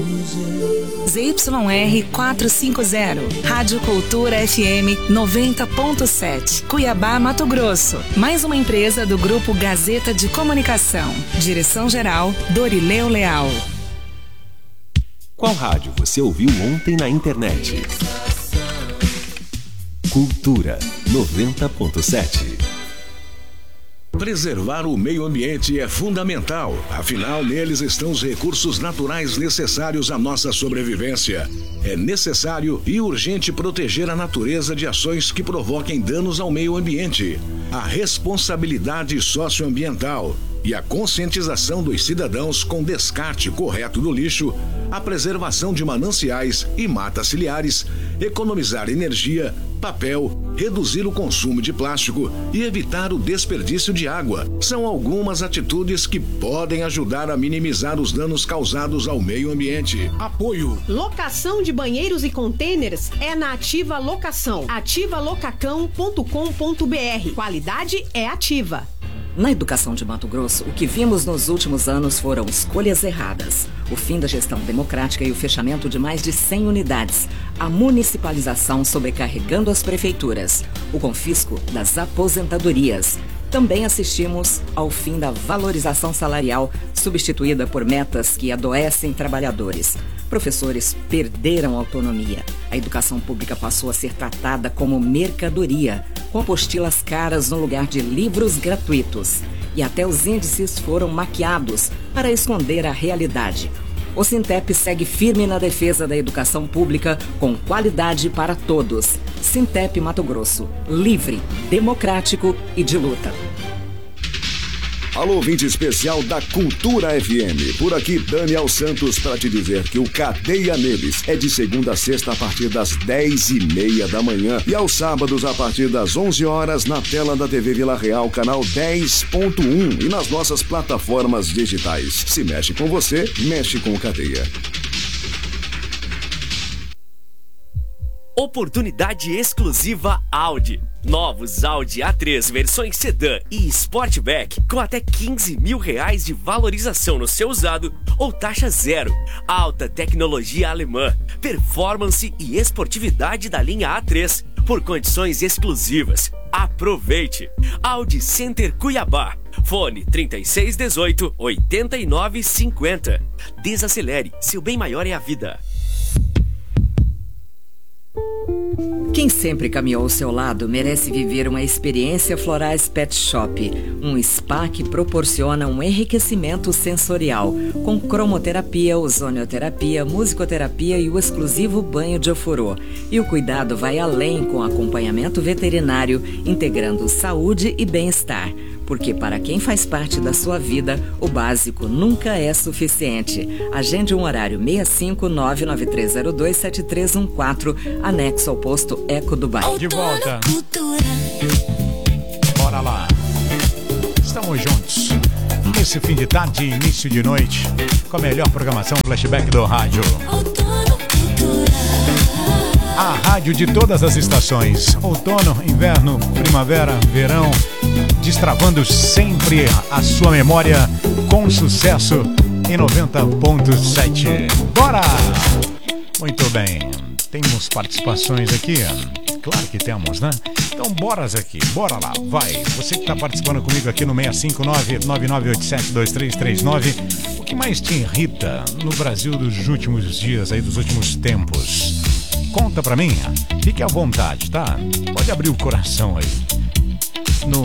ZYR 450, Rádio Cultura FM 90.7, Cuiabá, Mato Grosso. Mais uma empresa do Grupo Gazeta de Comunicação. Direção-geral, Dorileu Leal. Qual rádio você ouviu ontem na internet? Cultura 90.7. Preservar o meio ambiente é fundamental, afinal, neles estão os recursos naturais necessários à nossa sobrevivência. É necessário e urgente proteger a natureza de ações que provoquem danos ao meio ambiente. A responsabilidade socioambiental e a conscientização dos cidadãos com descarte correto do lixo, a preservação de mananciais e matas ciliares, economizar energia, papel, reduzir o consumo de plástico e evitar o desperdício de água. São algumas atitudes que podem ajudar a minimizar os danos causados ao meio ambiente. Apoio. Locação de banheiros e contêineres é na Ativa Locação. Ativalocacão.com.br. Qualidade é Ativa. Na educação de Mato Grosso, o que vimos nos últimos anos foram escolhas erradas. O fim da gestão democrática e o fechamento de mais de 100 unidades. A municipalização sobrecarregando as prefeituras. O confisco das aposentadorias. Também assistimos ao fim da valorização salarial, substituída por metas que adoecem trabalhadores. Professores perderam autonomia. A educação pública passou a ser tratada como mercadoria, com apostilas caras no lugar de livros gratuitos. E até os índices foram maquiados para esconder a realidade. O Sintep segue firme na defesa da educação pública com qualidade para todos. Sintep Mato Grosso, livre, democrático e de luta. Alô, ouvinte especial da Cultura FM. Por aqui, Daniel Santos, para te dizer que o Cadeia Neles é de segunda a sexta a partir das 10h30 da manhã e aos sábados a partir das 11 horas na tela da TV Vila Real, canal 10.1 e nas nossas plataformas digitais. Se mexe com você, mexe com o Cadeia. Oportunidade exclusiva Audi. Novos Audi A3 versões sedã e Sportback com até R$15 mil de valorização no seu usado ou taxa zero. Alta tecnologia alemã, performance e esportividade da linha A3 por condições exclusivas. Aproveite! Audi Center Cuiabá. Fone 3618-8950. Desacelere, seu bem maior é a vida. Quem sempre caminhou ao seu lado merece viver uma experiência Florais Pet Shop, um spa que proporciona um enriquecimento sensorial, com cromoterapia, ozonioterapia, musicoterapia e o exclusivo banho de ofurô. E o cuidado vai além com acompanhamento veterinário, integrando saúde e bem-estar. Porque para quem faz parte da sua vida, o básico nunca é suficiente. Agende um horário 65993027314, anexo ao posto Eco Dubai. De volta. Bora lá. Estamos juntos. Nesse fim de tarde e início de noite, com a melhor programação flashback do rádio. A rádio de todas as estações. Outono, inverno, primavera, verão. Destravando sempre a sua memória com sucesso em 90.7. Bora! Muito bem. Temos participações aqui? Claro que temos, né? Então bora aqui, bora lá, vai. Você que está participando comigo aqui no 659-9987-2339. O que mais te irrita no Brasil dos últimos dias, aí dos últimos tempos? Conta pra mim, fique à vontade, tá? Pode abrir o coração aí. No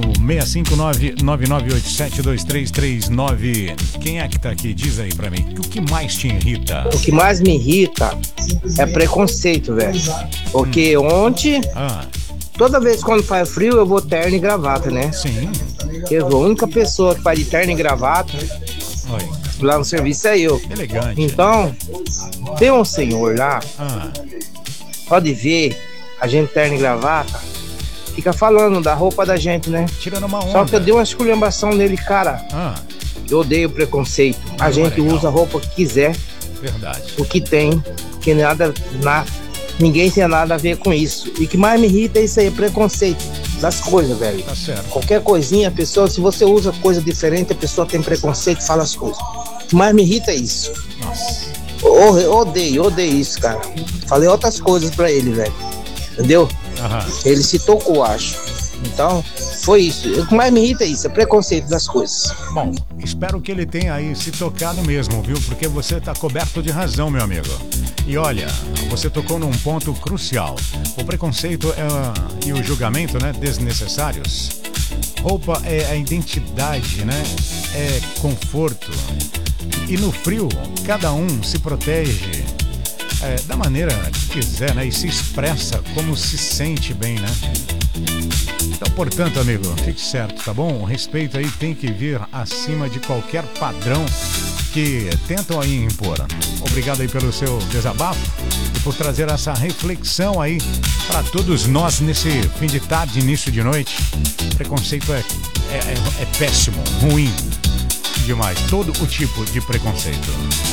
659-9987-2339. Quem é que tá aqui? Diz aí pra mim. O que mais te irrita? O que mais me irrita é preconceito, velho. Porque ontem, toda vez quando faz frio, eu vou terno e gravata, né? Sim. Eu vou, a única pessoa que faz de terno e gravata lá no serviço é eu. Elegante. Então, tem um senhor lá, pode ver, a gente terno e gravata, fica falando da roupa da gente, né? Tirando uma onda. Só que eu dei uma esculhambação nele, cara. Eu odeio preconceito. A gente usa a roupa que quiser. Verdade. O que tem, que ninguém tem nada a ver com isso. E o que mais me irrita é isso aí, preconceito das coisas, velho. Tá certo. Qualquer coisinha, a pessoa, se você usa coisa diferente, a pessoa tem preconceito e fala as coisas. O que mais me irrita é isso. Nossa. odeio isso, cara. Falei outras coisas pra ele, velho. Entendeu? Ele se tocou, acho. Então, foi isso. O que mais me irrita é isso, é preconceito das coisas. Bom, espero que ele tenha aí se tocado mesmo, viu? Porque você tá coberto de razão, meu amigo. E olha, você tocou num ponto crucial. O preconceito e o julgamento, né, desnecessários. Roupa é a identidade, né? É conforto. E no frio, cada um se protege da maneira que quiser, né? E se expressa como se sente bem, né? Então, portanto, amigo, fique certo, tá bom? O respeito aí tem que vir acima de qualquer padrão que tentam aí impor. Obrigado aí pelo seu desabafo e por trazer essa reflexão aí para todos nós nesse fim de tarde, início de noite. Preconceito é péssimo, ruim demais, todo o tipo de preconceito.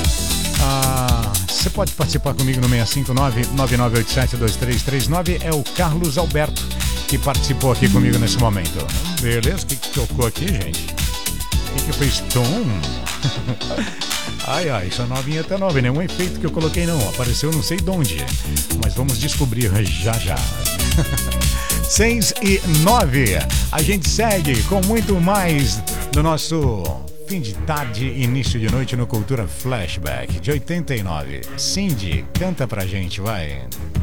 Você pode participar comigo no 659-9987-2339, é o Carlos Alberto que participou aqui comigo nesse momento. Beleza? O que tocou aqui, gente? O que fez tom? Ai, isso é uma vinheta nova, nenhum efeito que eu coloquei não, apareceu não sei de onde, mas vamos descobrir já. 6:09, a gente segue com muito mais do nosso fim de tarde, início de noite no Cultura Flashback de 89. Cindy, canta pra gente, vai.